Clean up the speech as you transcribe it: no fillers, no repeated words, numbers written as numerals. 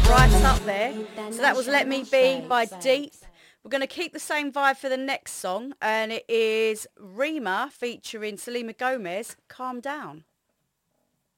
right up there. So that was Let Me Be by Deep. We're going to keep the same vibe for the next song, and it is Rema featuring Selena Gomez, Calm Down.